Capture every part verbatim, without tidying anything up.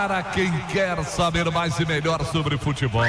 para quem quer saber mais e melhor sobre futebol.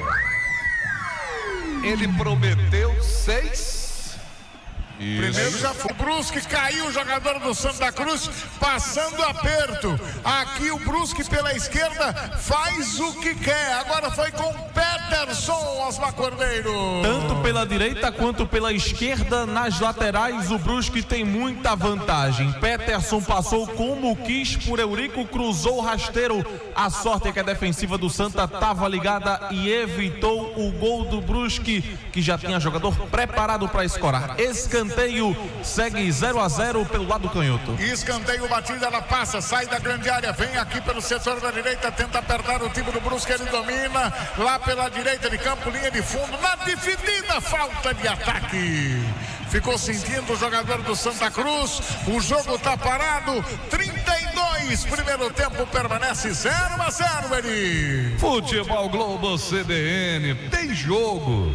Ele prometeu seis. Isso. Primeiro já foi o Brusque, caiu o jogador do Santa Cruz, passando aperto. Aqui o Brusque pela esquerda faz o que quer. Agora foi com Peterson, Osmar Cordeiro. Tanto pela direita quanto pela esquerda, nas laterais, o Brusque tem muita vantagem. Peterson passou como quis por Eurico, cruzou o rasteiro. A sorte é que a defensiva do Santa estava ligada e evitou o gol do Brusque, que já tinha jogador preparado para escorar. Escanteio segue zero a zero pelo lado canhoto. Escanteio batido, ela passa, sai da grande área, vem aqui pelo setor da direita, tenta apertar o time do Brusque, ele domina lá pela direita de campo, linha de fundo, na dividida, falta de ataque. Ficou sentindo o jogador do Santa Cruz, o jogo tá parado, trinta e dois, primeiro tempo permanece zero a zero, Eri. Futebol Globo C D N, tem jogo.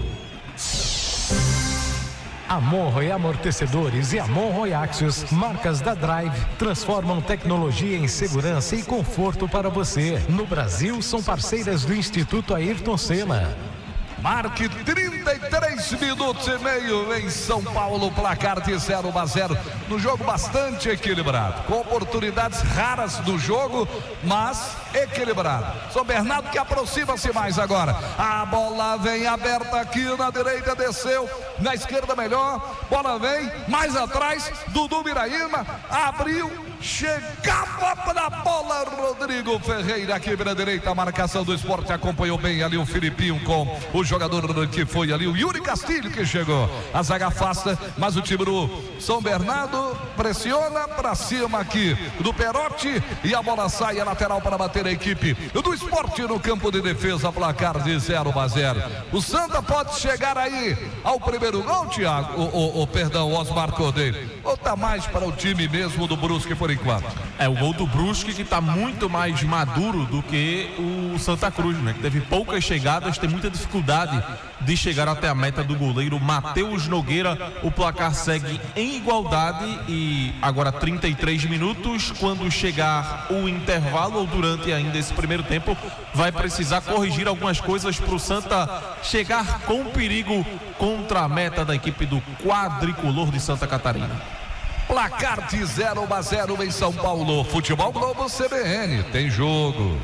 Monroe Amortecedores e Monroe Axios, marcas da Drive, transformam tecnologia em segurança e conforto para você. No Brasil, são parceiras do Instituto Ayrton Senna. Marque trinta e três minutos e meio em São Paulo, placar de zero a zero. No jogo bastante equilibrado, com oportunidades raras do jogo, mas equilibrado. São Bernardo que aproxima-se mais agora. A bola vem aberta aqui na direita, desceu, na esquerda melhor. Bola vem mais atrás, Dudu Miraíma abriu, chegava para a bola, Rodrigo Ferreira aqui pela direita. A marcação do Sport acompanhou bem ali o Filipinho com o jogador que foi ali, o Yuri Castilho, que chegou. A zaga afasta, mas o time do São Bernardo pressiona para cima aqui do Perotti e a bola sai a lateral para bater a equipe do Sport no campo de defesa, placar de zero a zero. O Santa pode chegar aí ao primeiro gol, Thiago, o, o, o perdão, Osmar Cordeiro, ou tá mais para o time mesmo do Brusque por enquanto? É o gol do Brusque que tá muito mais maduro do que o Santa Cruz, né? Que teve poucas chegadas, tem muita dificuldade de chegar até a meta do goleiro Matheus Nogueira. O placar segue em igualdade e agora trinta e três minutos. Quando chegar o intervalo ou durante ainda esse primeiro tempo, vai precisar corrigir algumas coisas para o Santa chegar com perigo contra a meta da equipe do quadricolor de Santa Catarina. Placar de zero a zero em São Paulo. Futebol Globo C B N, tem jogo.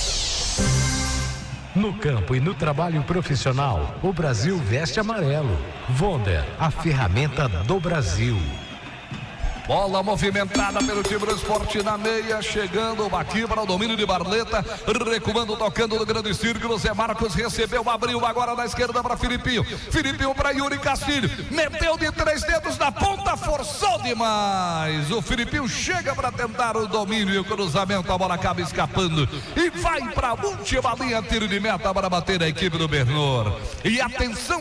No campo e no trabalho profissional, o Brasil veste amarelo. Wonder, a ferramenta do Brasil. Bola movimentada pelo time do Sport na meia, chegando aqui para o domínio de Barleta, recuando, tocando no grande círculo. Zé Marcos recebeu, abriu agora na esquerda para Filipinho. Filipinho para Yuri Castilho, meteu de três dedos na ponta, forçou demais. O Filipinho chega para tentar o domínio e o cruzamento, a bola acaba escapando e vai para a última linha, tiro de meta para bater a equipe do Bernor. E atenção,